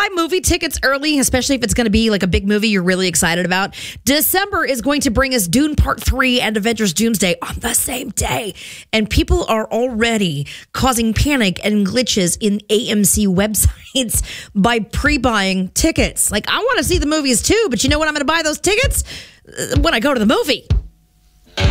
buy movie tickets early, especially if it's going to be like a big movie you're really excited about. December is going to bring us Dune Part 3 and Avengers Doomsday on the same day. And people are already causing panic and glitches in AMC websites by pre-buying tickets. Like, I want to see the movies too, but you know when I'm going to buy those tickets? When I go to the movie.